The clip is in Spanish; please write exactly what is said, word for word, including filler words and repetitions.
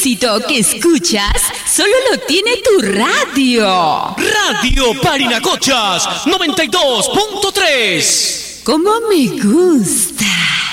éxito que escuchas solo lo tiene tu radio. Radio Parinacochas noventa y dos punto tres. Como me gusta.